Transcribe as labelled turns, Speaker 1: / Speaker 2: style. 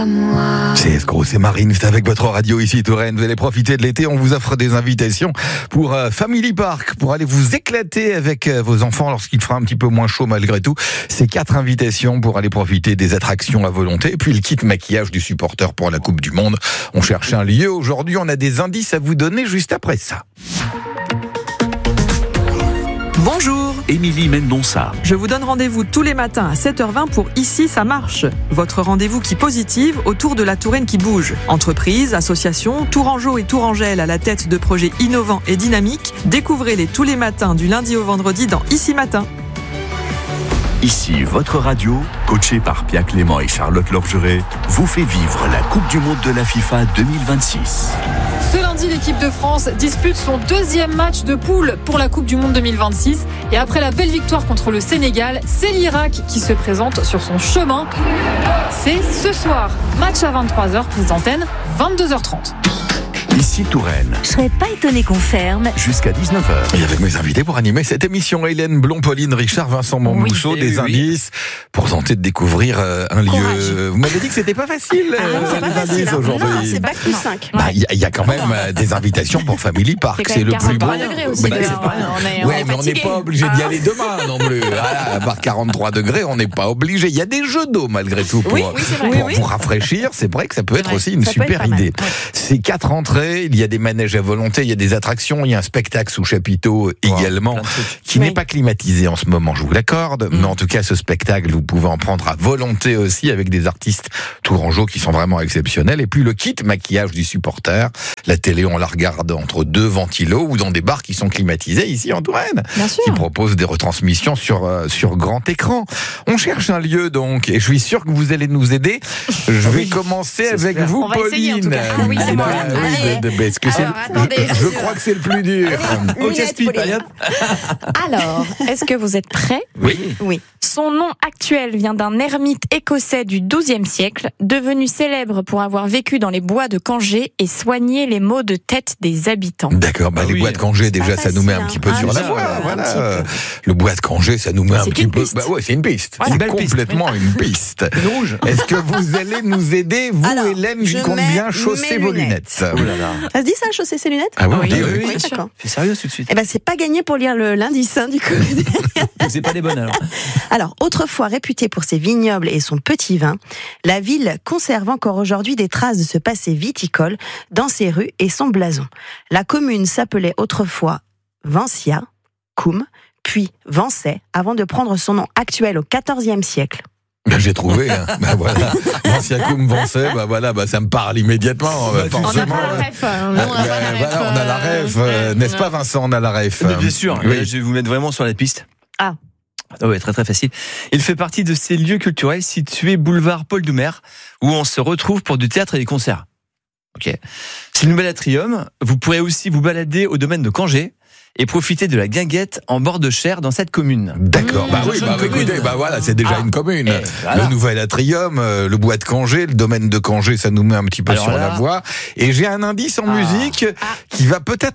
Speaker 1: C'est Escroc, c'est Marine, c'est avec votre radio ici Touraine. Vous allez profiter de l'été, on vous offre des invitations pour Family Park, pour aller vous éclater avec vos enfants lorsqu'il fera un petit peu moins chaud malgré tout. C'est 4 invitations pour aller profiter des attractions à volonté. Et puis le kit maquillage du supporter pour la Coupe du Monde. On cherche un lieu aujourd'hui, on a des indices à vous donner juste après ça.
Speaker 2: Bonjour,
Speaker 3: Émilie Mendonça.
Speaker 2: je vous donne rendez-vous tous les matins à 7h20 pour Ici ça marche. Votre rendez-vous qui positive autour de la Touraine qui bouge. Entreprises, associations, Tourangeaux et Tourangelles à la tête de projets innovants et dynamiques. Découvrez-les tous les matins du lundi au vendredi dans Ici Matin.
Speaker 3: Ici, votre radio, coachée par Pia Clément et Charlotte Lorgeret, vous fait vivre la Coupe du Monde de la FIFA 2026.
Speaker 4: Ce lundi, l'équipe de France dispute son 2e match de poule pour la Coupe du Monde 2026. Et après la belle victoire contre le Sénégal, c'est l'Irak qui se présente sur son chemin. C'est ce soir. Match à 23h, prise d'antenne, 22h30.
Speaker 3: Ici Touraine,
Speaker 5: Je serais pas étonné qu'on ferme.
Speaker 3: jusqu'à 19h.
Speaker 1: Et avec mes invités pour animer cette émission, Hélène Blond, Pauline Richard, Vincent Montmousseau, des indices pour tenter de découvrir un lieu. Vous m'avez dit que c'était pas facile,
Speaker 5: c'est pas
Speaker 1: les
Speaker 5: facile,
Speaker 1: indices
Speaker 5: hein.
Speaker 1: aujourd'hui.
Speaker 5: Non, c'est bac plus 5.
Speaker 1: Il y a quand même des invitations pour Family Park, c'est le plus beau.
Speaker 5: degrés aussi.
Speaker 1: Mais c'est pas rien. Ouais, mais on n'est pas obligé d'y aller demain non plus. Voilà, à part 43 degrés, on n'est pas obligé. Il y a des jeux d'eau malgré tout pour vous rafraîchir. C'est vrai que ça peut être aussi une super idée. C'est 4 entrées, il y a des manèges à volonté, il y a des attractions, il y a un spectacle sous chapiteau également, qui n'est pas climatisé en ce moment, je vous l'accorde. Mais en tout cas, ce spectacle, vous pouvez en prendre à volonté aussi avec des artistes tourangeaux qui sont vraiment exceptionnels. Et puis le kit maquillage du supporter. La télé, on la regarde entre 2 ventilos ou dans des bars qui sont climatisés ici en Touraine, qui proposent des retransmissions sur grand écran. On cherche un lieu donc, et je suis sûr que vous allez nous aider. Je vais commencer avec vous, Pauline.
Speaker 5: Ah oui, c'est bon.
Speaker 1: Est-ce que je crois que c'est le plus dur.
Speaker 6: Alors, est-ce que vous êtes prêts ?
Speaker 1: Oui.
Speaker 6: Son nom actuel vient d'un ermite écossais du XIIe siècle, devenu célèbre pour avoir vécu dans les bois de Cangé et soigné les maux de tête des habitants.
Speaker 1: D'accord, les bois de Cangé, déjà, ça nous met un petit peu sur la voie. Voilà. Le bois de Cangé, ça nous met un petit peu. C'est une piste.
Speaker 6: Voilà.
Speaker 1: C'est complètement une piste.
Speaker 3: Rouge.
Speaker 1: Est-ce que vous allez nous aider, vous,
Speaker 5: Alors,
Speaker 1: Hélène,
Speaker 5: je
Speaker 1: qui compte
Speaker 5: mets
Speaker 1: bien chausser
Speaker 5: mes
Speaker 1: vos
Speaker 5: lunettes.
Speaker 1: lunettes?
Speaker 3: Oh là là.
Speaker 5: Ça se dit ça, chausser ses lunettes?
Speaker 1: Ah oui,
Speaker 5: Oui, d'accord.
Speaker 3: C'est sérieux tout de suite.
Speaker 5: Eh ben, c'est pas gagné pour lire l'indice, du coup.
Speaker 3: C'est pas les bonnes alors.
Speaker 5: Alors, autrefois réputée pour ses vignobles et son petit vin, la ville conserve encore aujourd'hui des traces de ce passé viticole dans ses rues et son blason. La commune s'appelait autrefois Vancia, Coum, puis Vancey, avant de prendre son nom actuel au XIVe siècle.
Speaker 1: J'ai trouvé. Voilà. Vanciacum, Vancey, ça me parle immédiatement. Forcément.
Speaker 6: On
Speaker 1: a la ref. N'est-ce pas, Vincent, on a la ref.
Speaker 7: Mais bien sûr,
Speaker 1: Oui.
Speaker 7: je vais vous mettre vraiment sur la piste.
Speaker 6: Ah.
Speaker 7: Ouais, très très facile. Il fait partie de ces lieux culturels situés boulevard Paul Doumer, où on se retrouve pour du théâtre et des concerts. Ok. C'est le nouvel atrium. Vous pourrez aussi vous balader au domaine de Cangé et profiter de la guinguette en bord de Cher dans cette commune.
Speaker 1: D'accord, écoutez, c'est déjà une commune.
Speaker 7: Voilà.
Speaker 1: Le nouvel atrium, le bois de Cangé, le domaine de Cangé, ça nous met un petit peu sur la voie. Et j'ai un indice en musique qui va peut-être